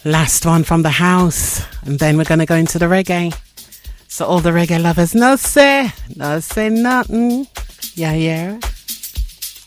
Last one from the house, and then we're going to go into the reggae. So all the reggae lovers, no say nothing. Yeah, yeah.